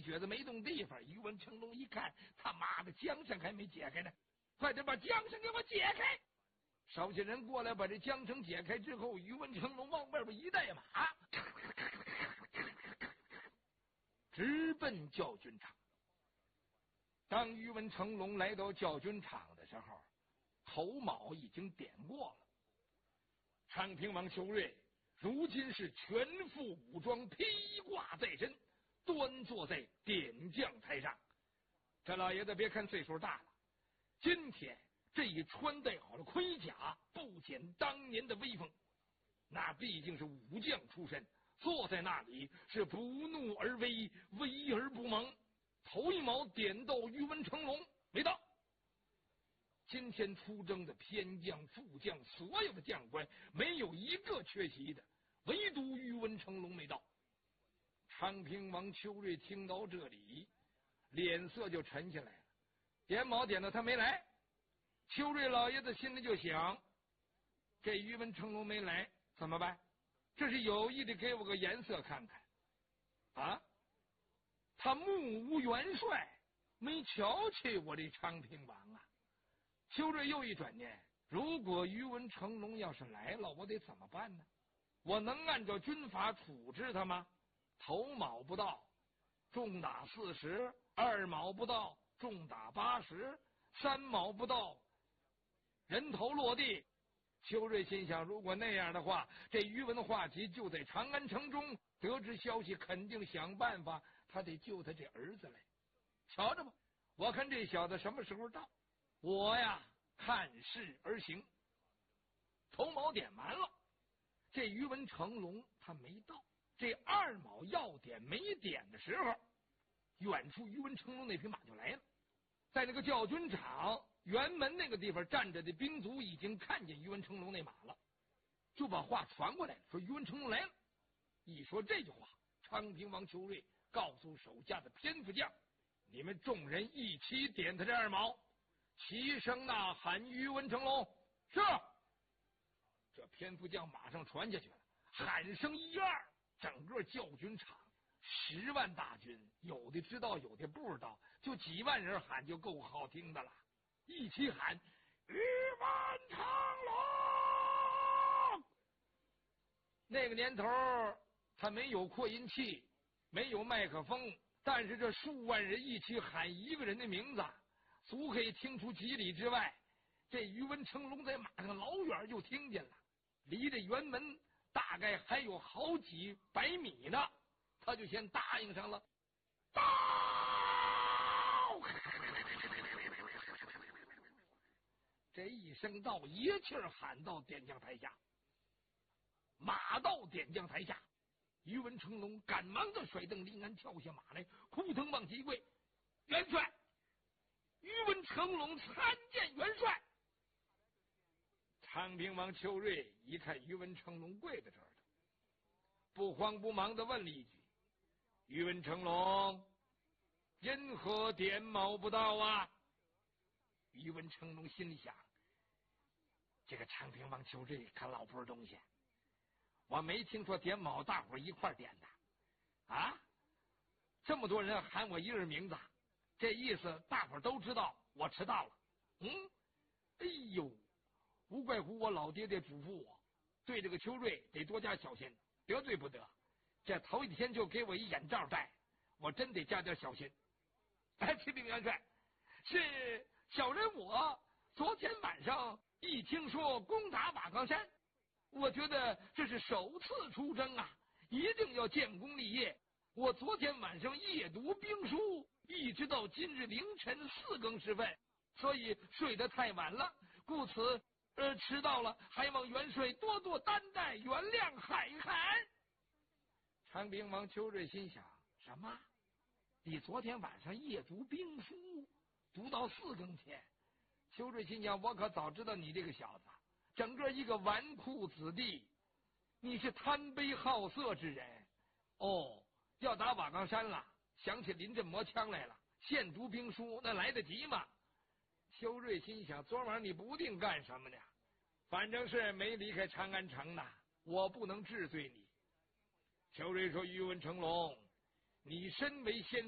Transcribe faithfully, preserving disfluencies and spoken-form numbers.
一撅子没动地方。于文成龙一看，他妈的缰绳还没解开呢，快点把缰绳给我解开！少些人过来把这缰绳解开之后，于文成龙往外边一带马，直奔教军场。当于文成龙来到教军场的时候，头卯已经点过了。昌平王邱瑞如今是全副武装，披挂在身，端坐在点将台上。这老爷子别看岁数大了，今天这一穿戴好了盔甲，不减当年的威风。那毕竟是武将出身，坐在那里是不怒而威，威而不猛。头一毛点到于文成龙没到。今天出征的偏将、副将，所有的将官没有一个缺席的，唯独于文成龙没到。昌平王邱瑞听到这里，脸色就沉下来了。点卯点到他没来，邱瑞老爷子心里就想：这于文成龙没来怎么办？这是有意的给我个颜色看看啊！他目无元帅，没瞧起我这昌平王啊！邱瑞又一转念，如果于文成龙要是来了，我得怎么办呢？我能按照军法处置他吗？头卯不到，重打四十；二卯不到，重打八十；三卯不到，人头落地。邱瑞心想，如果那样的话，这于文化及就在长安城中，得知消息肯定想办法，他得救他这儿子来。瞧着吧，我看这小子什么时候到，我呀看势而行。头卯点完了，这于文成龙他没到。这二卯要点没点的时候，远处于文成龙那匹马就来了。在那个教军场辕门那个地方站着的兵卒已经看见于文成龙那马了，就把话传过来了，说于文成龙来了。一说这句话，昌平王邱瑞告诉手下的偏副将，你们众人一起点他这二卯，齐声呐喊于文成龙。是。这偏副将马上传下去了，喊声一二，整个教军场十万大军，有的知道有的不知道，就几万人喊就够好听的了。一起喊于文成龙。那个年头他没有扩音器，没有麦克风，但是这数万人一起喊一个人的名字，足可以听出几里之外。这于文成龙在马上老远就听见了，离着辕门大概还有好几百米呢，他就先答应上了。到！这一声到，一气儿喊到点将台下。马到点将台下，于文成龙赶忙的甩蹬临鞍，跳下马来，扑腾往起跪。元帅，于文成龙参见元帅。昌平王邱瑞一看于文成龙跪在这儿了，不慌不忙的问了一句：于文成龙因何点卯不到啊？于文成龙心里想，这个昌平王邱瑞可老不是东西，我没听说点卯大伙一块点的啊！这么多人喊我一人名字，这意思大伙都知道我迟到了。嗯，哎呦，无怪乎我老爹爹嘱咐我，对这个邱瑞得多加小心，得罪不得。这头一天就给我一眼罩戴，我真得加点小心。哎，启禀元帅，是小人我昨天晚上一听说攻打瓦岗山，我觉得这是首次出征啊，一定要建功立业。我昨天晚上夜读兵书，一直到今日凌晨四更时分，所以睡得太晚了，故此呃迟到了，还望元帅多多担待，原谅海涵。昌平王邱瑞心想，什么？你昨天晚上夜读兵书，读到四更天？邱瑞心想，我可早知道你这个小子，整个一个纨绔子弟，你是贪杯好色之人。哦，要打瓦岗山了，想起临阵磨枪来了，现读兵书，那来得及吗？邱瑞心想，昨晚你不定干什么呢？反正是没离开长安城呢，我不能治罪你。邱瑞说，于文成龙，你身为先